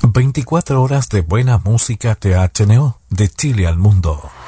24 horas de buena música THNO, de Chile al mundo.